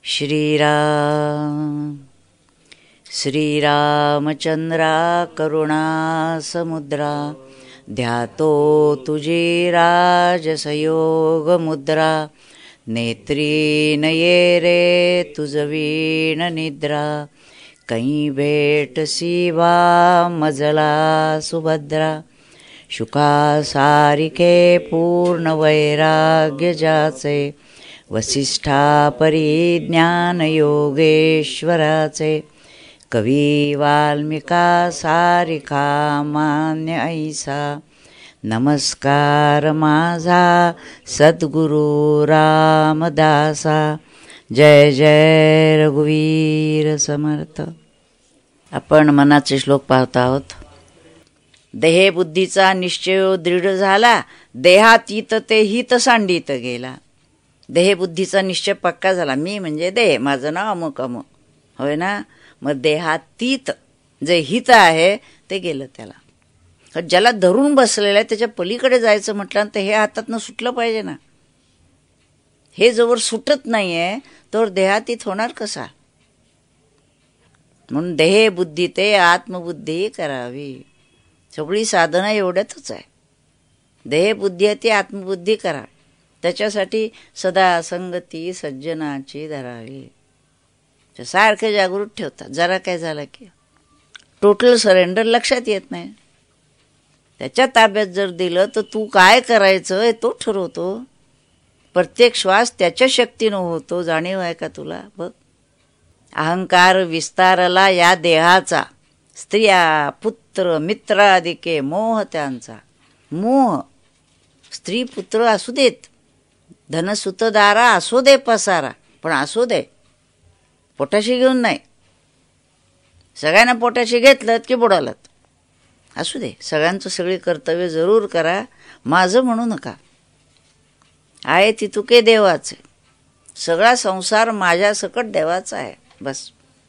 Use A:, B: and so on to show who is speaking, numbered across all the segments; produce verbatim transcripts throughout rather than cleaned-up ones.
A: श्रीराम श्रीरामचंद्रा करुणा समुद्रा ध्यातो तुझी राजसयोग मुद्रा नेत्री नये रे तुझ वीण निद्रा कहीं भेट सीवा मजला सुभद्रा शुका सारिके पूर्ण वैराग्य जाचे वसिष्ठा परिज्ञान योगेश्वराचे कवी वाल्मिका सारिका मान्य ऐसा नमस्कार माझा सद्गुरु रामदासा जय जय रघुवीर समर्थ. आपण मनाचे श्लोक पाहत आहोत. देहे बुद्धीचा निश्चय दृढ झाला देहातीत ते हित सांडित गेला. देह बुद्धीचा निश्चय पक्का झाला. मी म्हणजे देह, माझं नाव अमुक अमुक होय ना. मग देहातीत जे हित आहे ते गेलं त्याला. ज्याला धरून बसलेलं आहे त्याच्या पलीकडे जायचं म्हटलं तर हे हातातनं सुटलं पाहिजे ना. हे जोवर सुटत नाही आहे तोवर देहातीत होणार कसा. म्हणून देह बुद्धी ते आत्मबुद्धी करावी. सगळी साधना एवढ्यातच आहे. देह बुद्धी आहे ती आत्मबुद्धी करा. त्याच्यासाठी सदा संगती सज्जनाची धरावी. सारखे जागृत ठेवतात. जरा काय झालं की टोटल सरेंडर लक्षात येत नाही. त्याच्या ताब्यात जर दिलं तर तू काय करायचं हे तो ठरवतो. प्रत्येक श्वास त्याच्या शक्तीनं होतो. जाणीव आहे का तुला बघ. अहंकार विस्तारला या देहाचा स्त्रिया पुत्र मित्रादिके मोह त्यांचा. मोह स्त्री पुत्र असू देत, धनसुतदारा असू दे पसारा, पण असू दे पोटाशी घेऊन नाही. सगळ्यांना पोटाशी घेतलं की बुडालात. असू दे सगळ्यांचं सगळी कर्तव्य जरूर करा. माझं म्हणू नका. आहे ती तुके देवाचे. सगळा संसार माझ्या सकट देवाचा आहे. बस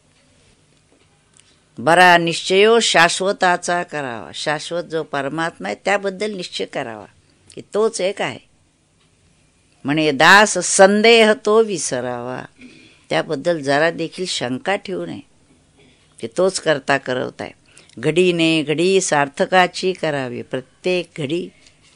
A: बरा निश्चयो शाश्वताचा करावा. शाश्वत जो परमात्मा आहे त्याबद्दल निश्चय करावा की तोच एक आहे. म्हणे दास संदेह तो विसरावा. त्याबद्दल जरा देखील शंका ठेवू नये की तोच करता करवताय. घडीने घडी सार्थकाची करावी. प्रत्येक घडी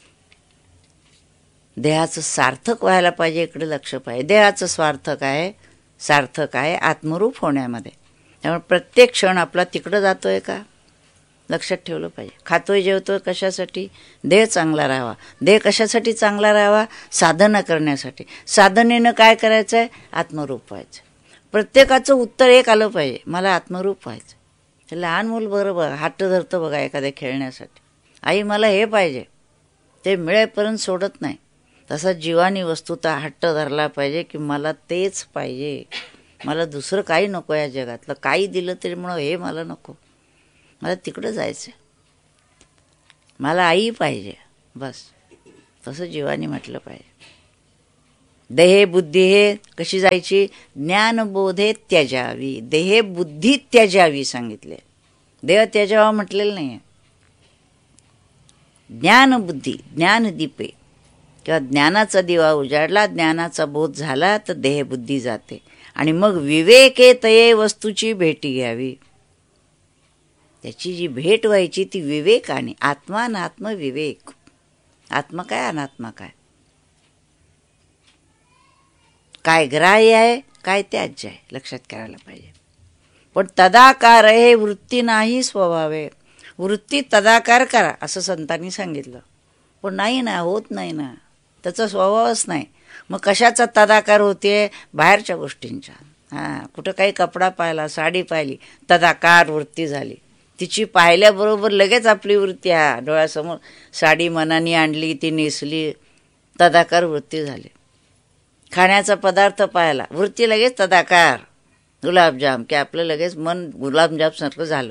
A: देहाचं सार्थक व्हायला पाहिजे. इकडे लक्ष पाहिजे. देहाचं स्वार्थक आहे, सार्थक आहे आत्मरूप होण्यामध्ये. त्यामुळे प्रत्येक क्षण आपला तिकडं जातोय का लक्षात ठेवलं पाहिजे. खातोय जेवतोय कशासाठी? देह चांगला राहावा. देह कशासाठी चांगला राहावा? साधना करण्यासाठी. साधनेनं काय करायचं आहे? आत्मरूप व्हायचं. प्रत्येकाचं उत्तर एक आलं पाहिजे, मला आत्मरूप व्हायचं. ते लहान मूल बरं बघा हट्ट धरतं बघा एखाद्या खेळण्यासाठी. आई मला हे पाहिजे, ते मिळेपर्यंत सोडत नाही. तसा जीवानी वस्तुता हट्ट धरला पाहिजे की मला तेच पाहिजे. मला दुसरं काही नको या जगातलं. काही दिलं तरी म्हणून हे मला नको, मला तिकडं जायचं, मला आई पाहिजे. बस तसं जीवानी म्हटलं पाहिजे. देहे बुद्धी हे कशी जायची? ज्ञानबोधे त्याजावी. देहे बुद्धी त्याजावी सांगितले. देह त्याजावा म्हटलेलं नाही आहे. ज्ञानबुद्धी ज्ञानदीपे किंवा ज्ञानाचा दिवा उजाडला, ज्ञानाचा बोध झाला तर देहबुद्धी जाते. आणि मग विवेके तये वस्तूची भेटी घ्यावी. त्याची जी भेट व्हायची ती विवेकाने. आत्मा अनात्म विवेक. आत्मा काय अनात्मा काय, काय ग्राह्य आहे काय त्याज्य आहे लक्षात करायला पाहिजे. पण तदाकार हे वृत्ती नाही स्वभावे. वृत्ती तदाकार करा असं संतांनी सांगितलं. पण नाही ना, होत नाही ना, त्याचा स्वभावच नाही. मग कशाचा तदाकार होते? बाहेरच्या गोष्टींच्या. हां कुठं काही कपडा पाहिला, साडी पाहिली, तदाकार वृत्ती झाली. तिची पाहिल्याबरोबर लगेच आपली वृत्ती हा डोळ्यासमोर. साडी मनाने आणली, ती नेसली, तदाकार वृत्ती झाली. खाण्याचा पदार्थ पाहिला, वृत्ती लगेच तदाकार. गुलाबजाम की आपलं लगेच मन गुलाबजामसारखं झालं.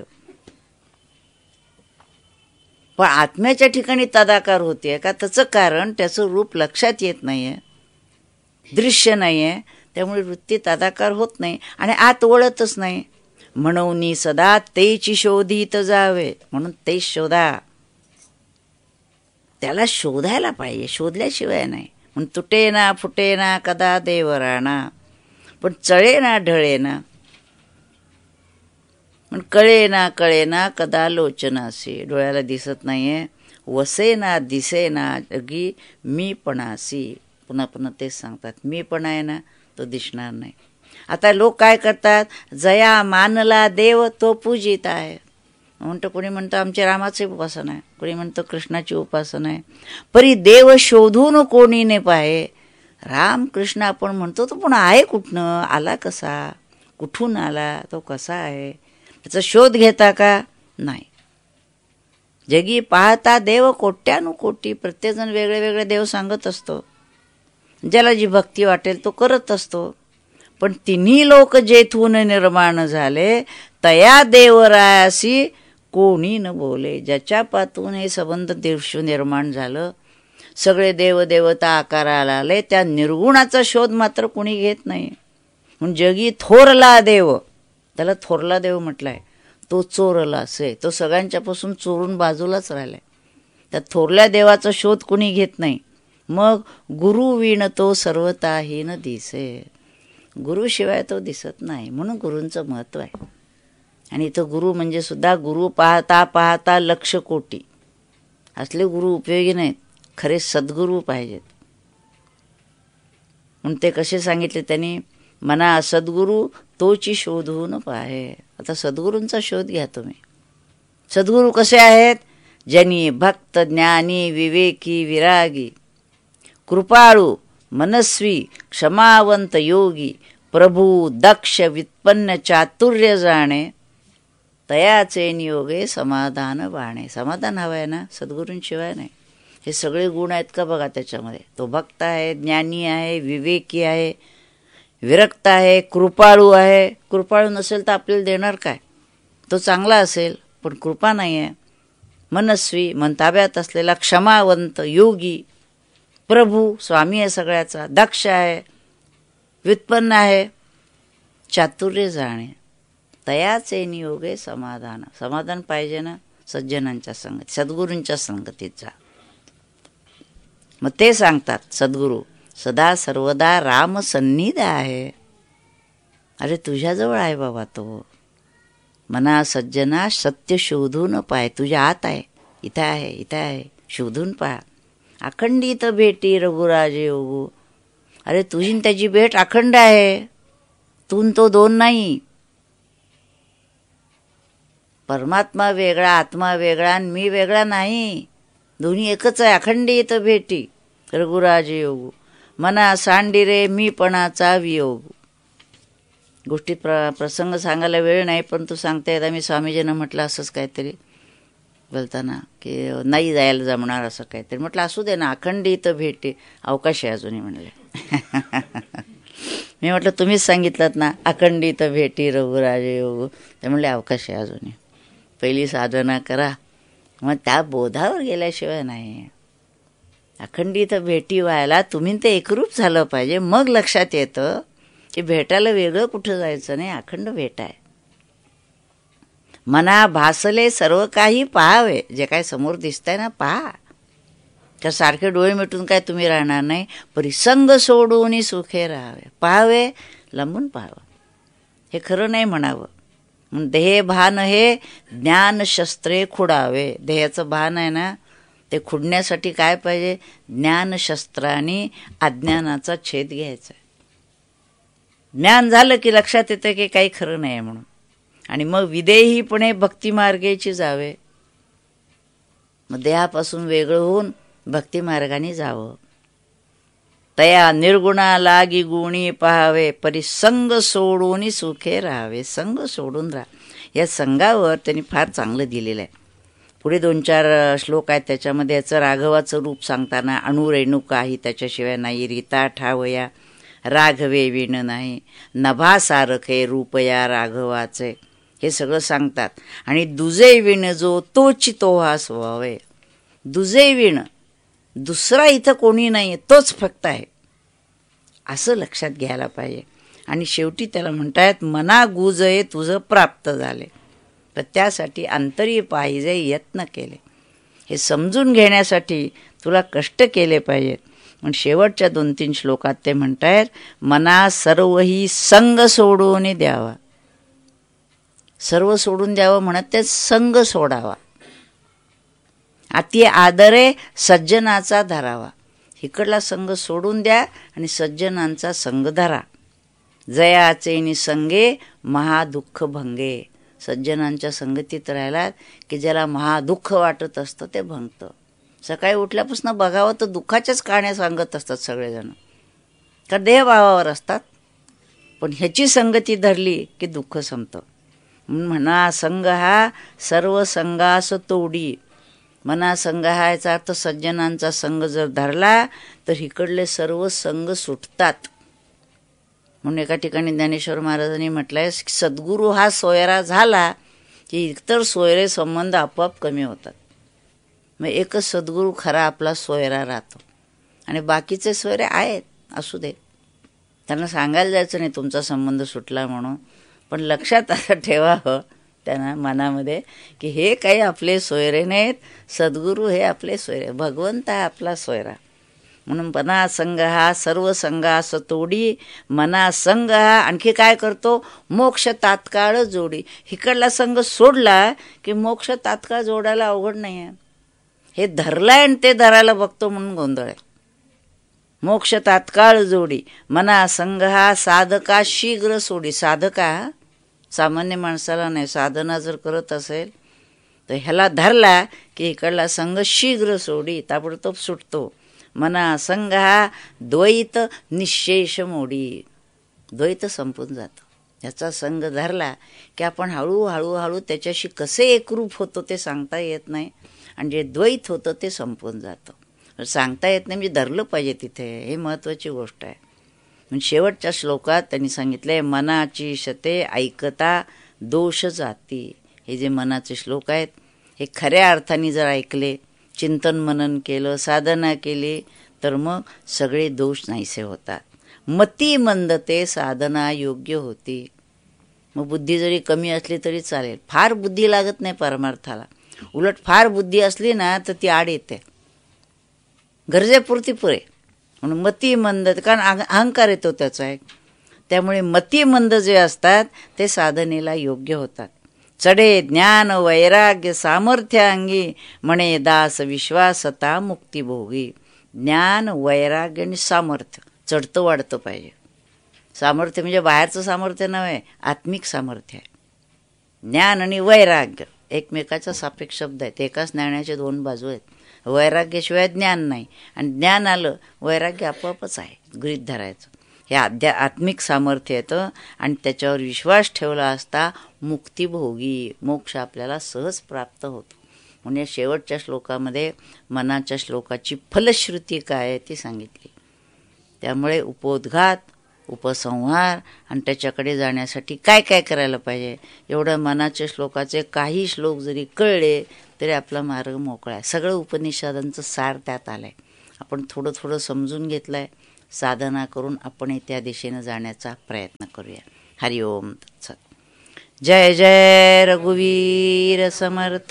A: पण आत्म्याच्या ठिकाणी तदाकार होते का? त्याचं कारण त्याचं रूप लक्षात येत नाही आहे, दृश्य नाही आहे. त्यामुळे वृत्ती तदाकार होत नाही आणि आत वळतच नाही. म्हणून सदा तेची शोधित जावे. म्हणून तेच शोधा. त्याला शोधायला पाहिजे, शोधल्याशिवाय नाही. म्हणून तुटे ना फुटे ना कदा देवराणा. पण चळे ना ढळे ना, पण कळे ना कळे ना कदा लोचनासी, डोळ्याला दिसत नाहीये. वसे ना दिसे ना जगी मी पणासी, पुन्हा पुन्हा तेच सांगतात. मी पण आहे ना तो दिसणार नाही. आता लोक काय करतात, जया मानला देव तो पूजित आहे म्हणतो. कोणी म्हणतं आमच्या रामाची उपासना आहे, कोणी म्हणतं कृष्णाची उपासना आहे. परी देव शोधून कोणी ने पाहे. राम कृष्ण आपण म्हणतो तो पण आहे कुठनं, आला कसा, कुठून आला, तो कसा आहे, त्याचा शोध घेता का नाही. जगी पाहता देव कोट्यानुकोटी, प्रत्येकजण वेगळे वेगळे देव सांगत असतो. ज्याला जी भक्ती वाटेल तो करत असतो. पण तिन्ही लोक जेथून निर्माण झाले तया देवरायासी कोणी न बोले. ज्याच्या पातून हे संबंध देव निर्माण झालं, सगळे देवदेवता आकाराला आले, त्या निर्गुणाचा शोध मात्र कोणी घेत नाही. म्हणून जगी थोरला देव, त्याला थोरला देव म्हटलाय, तो चोरला असे, तो सगळ्यांच्यापासून चोरून बाजूलाच राहिलाय. त्या थोरल्या देवाचा शोध कोणी घेत नाही. मग गुरु विण तो सर्वताहीन दिसे, गुरुशिवाय तो दिसत नाही. म्हणून गुरूंचं महत्त्व आहे. आणि इथं गुरु म्हणजे सुद्धा गुरु पाहता पाहता लक्ष कोटी असले गुरु उपयोगी नाहीत, खरे सद्गुरू पाहिजेत. म्हणून ते कसे सांगितले त्यांनी, मना सद्गुरू तोची शोधून पाहे. आता सद्गुरूंचा शोध घ्या तुम्ही. सद्गुरू कसे आहेत, जनी भक्त ज्ञानी विवेकी विरागी कृपाळू मनस्वी क्षमावंत योगी प्रभू दक्ष व्युत्पन्न चातुर्य जाणे तयाचे नियोगे समाधान बाणे. समाधान हवं आहे ना, सद्गुरूंशिवाय नाही. हे सगळे गुण आहेत का बघा त्याच्यामध्ये. तो भक्त आहे, ज्ञानी आहे, विवेकी आहे, विरक्त आहे, कृपाळू आहे. कृपाळू नसेल तर आपल्याला देणार काय, तो चांगला असेल पण कृपा नाही आहे. मनस्वी मन ताब्यात असलेला, क्षमावंत योगी, प्रभू स्वामी आहे सगळ्याचा, दक्ष आहे, व्युत्पन्न आहे, चातुर्य जाणे तयाचे नियोगे समाधान. समाधान पाहिजे ना सज्जनांच्या संगती, सद्गुरूंच्या संगतीचा. मग ते सांगतात सद्गुरू सदा सर्वदा राम सन्निध आहे. अरे तुझ्याजवळ आहे बाबा तो. मना सज्जना सत्य शोधून पाय, तुझ्या आत आहे, इथं आहे, इथं आहे, शोधून पहा. अखंडित भेटी रघुराज योगू. अरे तुझी त्याची भेट अखंड आहे, तून तो दोन नाही. परमात्मा वेगळा, आत्मा वेगळा आणि मी वेगळा नाही, दोन्ही एकच आहे. अखंडित भेटी रघुराज योगू. मना सांडिरे मीपणाचा वियोग. गोष्टीत प्र प्रसंग सांगायला वेळ नाही, पण तू सांगता येता मी स्वामीजींना म्हटलं असंच काहीतरी बोलताना की नाही जायला जमणार असं काहीतरी. म्हटलं असू दे ना, अखंडित भेटी, अवकाश आहे अजूनही म्हणले. मी म्हटलं तुम्हीच सांगितलं ना अखंडित भेटी रघुराज योग, ते म्हणले अवकाश आहे अजूनही, पहिली साधना करा, मग त्या बोधावर गेल्याशिवाय नाही. अखंडित भेटी व्हायला तुम्ही ते एकरूप झालं पाहिजे, मग लक्षात येतं की भेटायला वेगळं कुठं जायचं नाही, अखंड भेट आहे. मना भासले सर्व काही पाहावे. जे काय समोर दिसतंय ना पहा, तर सारखे डोळे मिटून काय तुम्ही राहणार नाही. परिसंग सोडून सुखे राहावे. पाहावे, लांबून पाहावं, हे खरं नाही म्हणावं. देह भान हे ज्ञान शस्त्रे खुडावे. देहाचं भान आहे ना, ते खुडण्यासाठी काय पाहिजे, ज्ञानशस्त्राने अज्ञानाचा छेद घ्यायचा. ज्ञान झालं की लक्षात येतं की काही खरं नाही म्हणून, आणि मग विदेहीपणे भक्तिमार्गाची जावे. मग देहापासून वेगळं होऊन भक्तिमार्गाने जावं. तया निर्गुणा लागी गुणी पाहावे, परिसंग सोडून सुखे राहावे. संग सोडून राहा. या संघावर त्यांनी फार चांगलं दिलेलं आहे. पुढे दोन चार श्लोक आहेत त्याच्यामध्ये याचं राघवाचं रूप सांगताना अणु रेणुका ही त्याच्याशिवाय नाही, रीता ठावया राघवे विण नाही, नभासारखे रूपया राघवाचे, हे सगळं सांगतात. आणि दुजे विण जो तोची तो हा स्वभाव आहे. दुजे विण, दुसरा इथं कोणी नाही, तोच फक्त आहे, असं लक्षात घ्यायला पाहिजे. आणि शेवटी त्याला म्हणतायत मना गुजये तुझं प्राप्त झाले, तर त्यासाठी अंतरी पाहिजे यत्न केले. हे समजून घेण्यासाठी तुला कष्ट केले पाहिजेत. पण शेवटच्या दोन तीन श्लोकात ते म्हणतायत, मना सर्वही संग सोडून द्यावा. सर्व सोडून द्यावं म्हणत ते संग सोडावा. अति आदरे सज्जनाचा धरावा. इकडला संग सोडून द्या आणि सज्जनांचा संग धरा. जयाचे निसंगे महादुःख भंगे. सज्जनांच्या संगतीत राहिलात की ज्याला महादुःख वाटत असतं ते भंगतं. सकाळी उठल्यापासून बघावं तर दुःखाच्याच कहाण्या सांगत असतात सगळेजण, का देहभावावर असतात. पण ह्याची संगती धरली की दुःख संपतं. म्हणून म्हणा संग हा सर्व संगास तोडी. मना संग हा याचा अर्थ सज्जनांचा संग जर धरला तर इकडले सर्व संग सुटतात. म्हणून एका ठिकाणी ज्ञानेश्वर महाराजांनी म्हटलंय, सद्गुरू हा सोयरा झाला की इतर सोयरे संबंध आपोआप कमी होतात. मग एकच सद्गुरू खरा आपला सोयरा राहतो आणि बाकीचे सोयरे आहेत असू दे, त्यांना सांगायला जायचं नाही तुमचा संबंध सुटला म्हणून. पण लक्षात असं ठेवावं त्यांना मनामध्ये की हे काही आपले सोयरे नाहीत, सद्गुरू हे आपले सोयरे, भगवंत हा आपला सोयरा. म्हणून मना संग हा सर्व संगास तोडी. मना संग हा आणखी काय करतो, मोक्ष तात्काळ जोडी. इकडला संग सोडला की मोक्ष तात्काळ जोडायला अवघड नाही आहे. हे धरलाय आणि ते धरायला बघतो म्हणून गोंधळ आहे. मोक्ष तात्काळ जोडी. मना संग हा साधका शीघ्र सोडी. साधका सामान्य माणसाला नाही, साधना जर करत असेल तर ह्याला धरला की इकडला संग शीघ्र सोडी, ताबडतोब सुटतो. मना संग हा द्वैत निशेष मोडी. द्वैत संपून जातं. ह्याचा संग धरला की आपण हळूहळू हळू त्याच्याशी कसे एकरूप होतो ते सांगता येत नाही, आणि जे द्वैत होतं ते संपून जातं. सांगता येत नाही म्हणजे धरलं पाहिजे तिथे, हे महत्त्वाची गोष्ट आहे. म्हणजे शेवटच्या श्लोकात त्यांनी सांगितलंय, मनाची शते ऐकता दोष जाती. हे जे मनाचे श्लोक आहेत हे खऱ्या अर्थाने जर ऐकले, चिंतन मनन केलं, साधना केली तर मग सगळे दोष नाहीसे होतात. मती मंदते साधना योग्य होती. मग बुद्धी जरी कमी असली तरी चालेल, फार बुद्धी लागत नाही परमार्थाला. उलट फार बुद्धी असली ना तर ती आड येते, गरजेपुरती पुरे. म्हणून मती मंद, कारण अहंकार येतो त्याचा एक. त्यामुळे मती मंद जे असतात ते साधनेला योग्य होतात. चढे ज्ञान वैराग्य सामर्थ्य अंगी, म्हणे दास विश्वासता मुक्तिभोगी. ज्ञान वैराग्य आणि सामर्थ्य चढतं वाढतं पाहिजे. सामर्थ्य म्हणजे बाहेरचं सामर्थ्य नव्हे, आत्मिक सामर्थ्य आहे. ज्ञान आणि वैराग्य एकमेकाचा सापेक्ष शब्द आहेत, एकाच नाण्याचे दोन बाजू आहेत. वैराग्याशिवाय ज्ञान नाही, आणि ज्ञान आलं वैराग्य आपोआपच आहे, गृहीत धरायचं. हे आध्या आत्मिक सामर्थ्य येतं आणि त्याच्यावर विश्वास ठेवला असता मुक्तिभोगी, मोक्ष आपल्याला सहज प्राप्त होतो. म्हणून या शेवटच्या श्लोकामध्ये मनाच्या श्लोकाची फलश्रुती काय आहे ती सांगितली. त्यामुळे उपोद्घात, उपसंहार आणि त्याच्याकडे जाण्यासाठी काय काय करायला पाहिजे, एवढं मनाच्या श्लोकाचे काही श्लोक जरी कळले तरी आपला मार्ग मोकळा आहे. सगळं उपनिषदांचं सार त्यात आलं आहे. आपण थोडं थोडं समजून घेतलं आहे. साधना करून आपण त्या दिशेनं जाण्याचा प्रयत्न करूया. हरिओम तत्सत. जय जय रघुवीर समर्थ.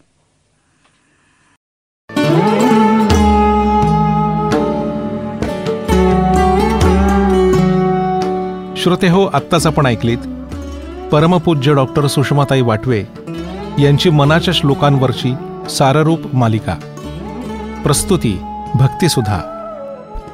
B: श्रोते हो, आत्ताच आपण ऐकलीत परमपूज्य डॉक्टर सुषमाताई वाटवे यांची मनाच्या श्लोकांवरची साररूप मालिका. प्रस्तुती भक्तिसुधा.